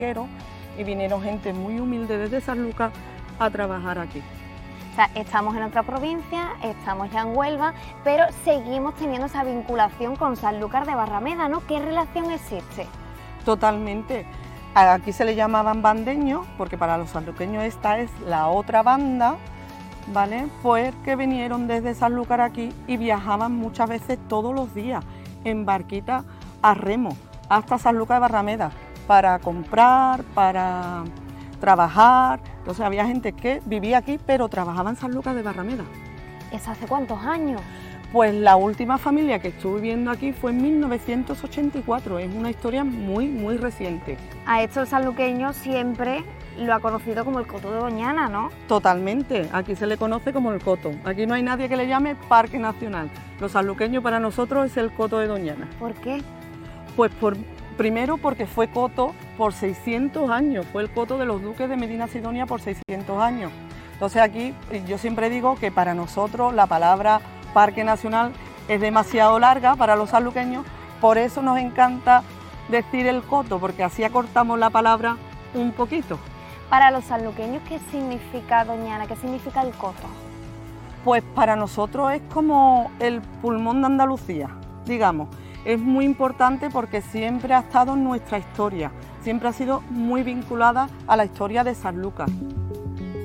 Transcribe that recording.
y vinieron gente muy humilde desde Sanlúcar a trabajar aquí. O sea, estamos en otra provincia, estamos ya en Huelva, pero seguimos teniendo esa vinculación con Sanlúcar de Barrameda, ¿no? ¿Qué relación existe? Totalmente. Aquí se le llamaban bandeños, porque para los sanluqueños esta es la otra banda, ¿vale? Pues que vinieron desde Sanlúcar aquí y viajaban muchas veces todos los días en barquita a remo hasta Sanlúcar de Barrameda para comprar, para trabajar. Entonces había gente que vivía aquí pero trabajaba en Sanlúcar de Barrameda. ¿Eso hace cuántos años? Pues la última familia que estuvo viviendo aquí fue en 1984, es una historia muy reciente. A esto el sanluqueño siempre lo ha conocido como el Coto de Doñana, ¿no? Totalmente, aquí se le conoce como el Coto, aquí no hay nadie que le llame Parque Nacional. Los sanluqueños para nosotros es el Coto de Doñana. ¿Por qué? Pues primero porque fue coto por 600 años, fue el coto de los duques de Medina Sidonia por 600 años. Entonces aquí yo siempre digo que para nosotros la palabra Parque Nacional es demasiado larga para los sanluqueños, por eso nos encanta decir el coto, porque así acortamos la palabra un poquito. Para los sanluqueños, ¿qué significa Doñana? ¿Qué significa el coto? Pues para nosotros es como el pulmón de Andalucía, digamos. Es muy importante porque siempre ha estado en nuestra historia, siempre ha sido muy vinculada a la historia de Sanlúcar.